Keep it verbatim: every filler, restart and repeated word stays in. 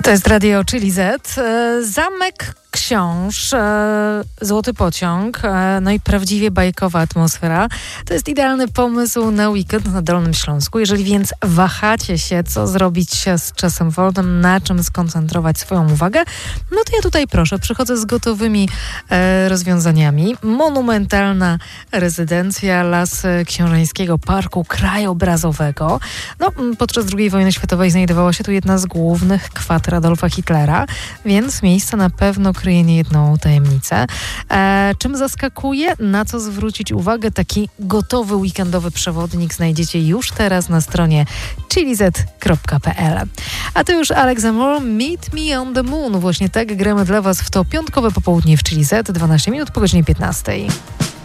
To jest Radio Chili Z. Zamek książ, złoty pociąg, no i prawdziwie bajkowa atmosfera. To jest idealny pomysł na weekend na Dolnym Śląsku. Jeżeli więc wahacie się, co zrobić z czasem wolnym, na czym skoncentrować swoją uwagę, no to ja tutaj proszę, przychodzę z gotowymi e, rozwiązaniami. Monumentalna rezydencja Las Książeńskiego Parku Krajobrazowego. No, podczas drugiej wojny światowej znajdowała się tu jedna z głównych kwater Adolfa Hitlera, więc miejsce na pewno kryje niejedną tajemnicę. E, czym zaskakuje? Na co zwrócić uwagę? Taki gotowy weekendowy przewodnik znajdziecie już teraz na stronie chili z kropka p l. A to już Alex Amor, Meet Me on the Moon. Właśnie tak gramy dla Was w to piątkowe popołudnie w Chili Z, dwanaście minut po godzinie piętnastej.